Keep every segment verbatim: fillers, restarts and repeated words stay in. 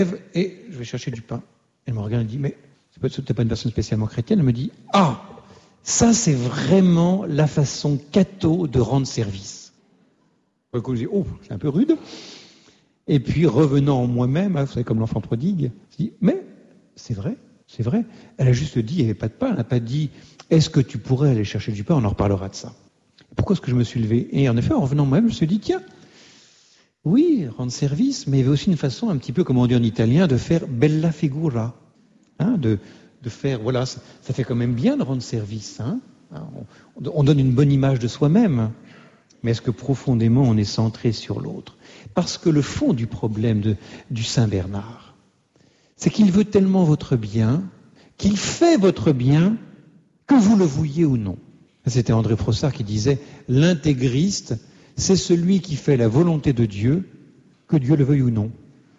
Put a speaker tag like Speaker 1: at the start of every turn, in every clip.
Speaker 1: et je vais chercher du pain. Elle me regarde et dit, mais tu n'es pas une personne spécialement chrétienne. Elle me dit, ah, ça c'est vraiment la façon catho de rendre service. Je dis, oh, c'est un peu rude. Et puis revenant en moi-même, vous savez, comme l'enfant prodigue, je dis, mais c'est vrai, c'est vrai. Elle a juste dit, il n'y avait pas de pain. Elle n'a pas dit, est-ce que tu pourrais aller chercher du pain? On en reparlera de ça. Pourquoi est-ce que je me suis levé? Et en effet, en revenant en moi-même, je me suis dit, tiens, oui, rendre service, mais il y avait aussi une façon, un petit peu comme on dit en italien, de faire bella figura. Hein, de, de faire, voilà, ça, ça fait quand même bien de rendre service. Hein. On, on donne une bonne image de soi-même. Mais est-ce que profondément on est centré sur l'autre? Parce que le fond du problème de, du Saint Bernard, c'est qu'il veut tellement votre bien, qu'il fait votre bien, que vous le vouliez ou non. C'était André Frossard qui disait, l'intégriste, c'est celui qui fait la volonté de Dieu, que Dieu le veuille ou non.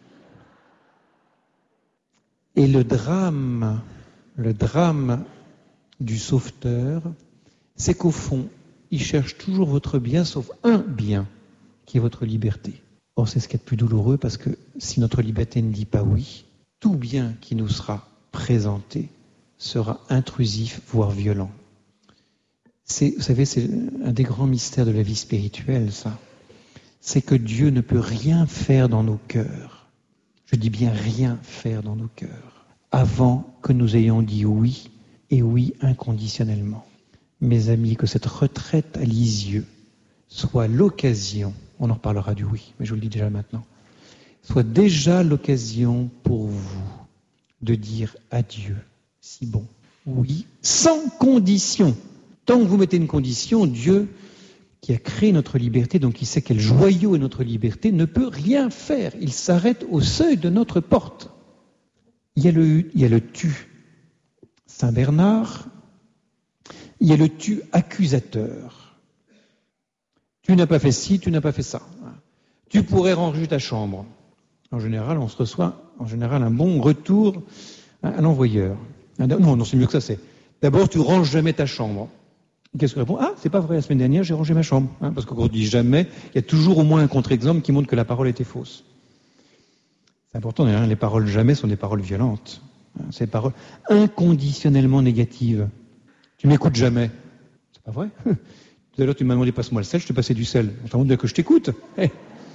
Speaker 1: Et le drame, le drame du sauveteur, c'est qu'au fond, il cherche toujours votre bien, sauf un bien, qui est votre liberté. Or, c'est ce qui est le plus douloureux, parce que si notre liberté ne dit pas oui, tout bien qui nous sera présenté sera intrusif, voire violent. C'est, vous savez, c'est un des grands mystères de la vie spirituelle, ça. C'est que Dieu ne peut rien faire dans nos cœurs. Je dis bien rien faire dans nos cœurs, avant que nous ayons dit oui, et oui inconditionnellement. Mes amis, que cette retraite à Lisieux soit l'occasion, on en reparlera du oui, mais je vous le dis déjà maintenant, soit déjà l'occasion pour vous de dire adieu, si bon, oui, sans condition. Tant que vous mettez une condition, Dieu, qui a créé notre liberté, donc qui sait quel joyau est notre liberté, ne peut rien faire. Il s'arrête au seuil de notre porte. Il y a le, il y a le tu Saint Bernard, il y a le tu accusateur. Tu n'as pas fait ci, tu n'as pas fait ça. Tu pourrais ranger ta chambre. En général, on se reçoit en général un bon retour à l'envoyeur. Non, non, c'est mieux que ça, c'est d'abord tu ranges jamais ta chambre. Qu'est-ce que répond? Ah, c'est pas vrai, la semaine dernière j'ai rangé ma chambre. Hein, parce que quand on dit jamais, il y a toujours au moins un contre-exemple qui montre que la parole était fausse. C'est important, hein, les paroles jamais sont des paroles violentes. Hein, c'est des paroles inconditionnellement négatives. Tu m'écoutes jamais. C'est pas vrai. Tout à l'heure, tu m'as demandé passe-moi le sel, je te passais du sel. On t'a demandé que je t'écoute. Hey.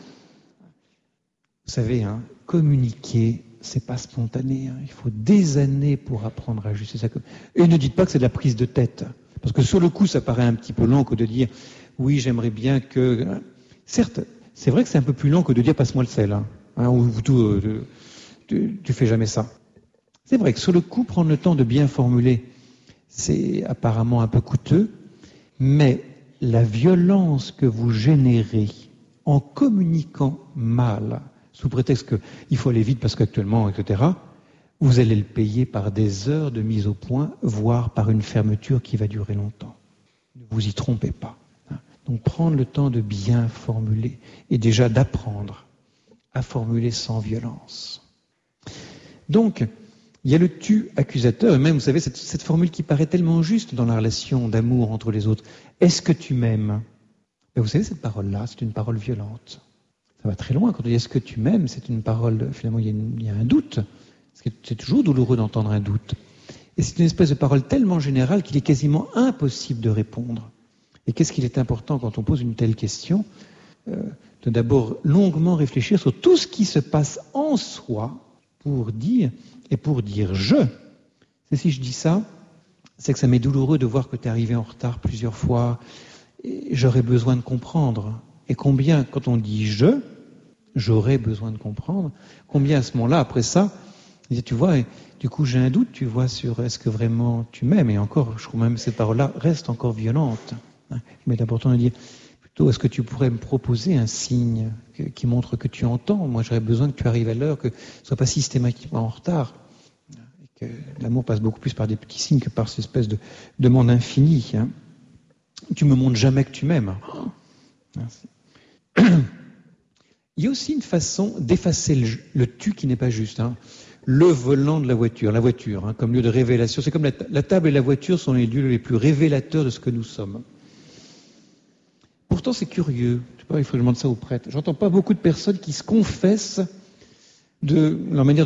Speaker 1: Vous savez, hein, communiquer, c'est pas spontané. Hein. Il faut des années pour apprendre à ajuster ça. Et ne dites pas que c'est de la prise de tête. Parce que sur le coup, ça paraît un petit peu lent que de dire oui, j'aimerais bien que. Certes, c'est vrai que c'est un peu plus lent que de dire passe-moi le sel. Hein. Hein, ou tout, euh, tu, tu fais jamais ça. C'est vrai que sur le coup, prendre le temps de bien formuler, c'est apparemment un peu coûteux, mais la violence que vous générez en communiquant mal, sous prétexte qu'il faut aller vite parce qu'actuellement, et cetera, vous allez le payer par des heures de mise au point, voire par une fermeture qui va durer longtemps. Ne vous y trompez pas. Donc prendre le temps de bien formuler et déjà d'apprendre à formuler sans violence. Donc, il y a le tu accusateur, et même, vous savez, cette, cette formule qui paraît tellement juste dans la relation d'amour entre les autres. Est-ce que tu m'aimes? Et vous savez, cette parole-là, c'est une parole violente. Ça va très loin. Quand on dit est-ce que tu m'aimes, c'est une parole, finalement, il y a, une, il y a un doute. C'est toujours douloureux d'entendre un doute. Et c'est une espèce de parole tellement générale qu'il est quasiment impossible de répondre. Et qu'est-ce qu'il est important quand on pose une telle question? euh, De d'abord longuement réfléchir sur tout ce qui se passe en soi pour dire, et pour dire je. Et si je dis ça, c'est que ça m'est douloureux de voir que tu es arrivé en retard plusieurs fois, et j'aurais besoin de comprendre. Et combien, quand on dit je, j'aurais besoin de comprendre, combien à ce moment-là, après ça, tu vois, et du coup j'ai un doute, tu vois, sur est-ce que vraiment tu m'aimes, et encore, je trouve même que cette parole-là reste encore violente. Mais il est important de dire, plutôt, est-ce que tu pourrais me proposer un signe que, qui montre que tu entends? Moi, j'aurais besoin que tu arrives à l'heure, que tu ne sois pas systématiquement en retard. Et que l'amour passe beaucoup plus par des petits signes que par cette espèce de demande infinie. Hein. Tu me montres jamais que tu m'aimes. Il y a aussi une façon d'effacer le, le tu qui n'est pas juste. Hein. Le volant de la voiture, la voiture, hein, comme lieu de révélation. C'est comme la, la table et la voiture sont les lieux les plus révélateurs de ce que nous sommes. Pourtant, c'est curieux. Je sais pas, il faut que je demande ça aux prêtres. J'entends pas beaucoup de personnes qui se confessent de leur manière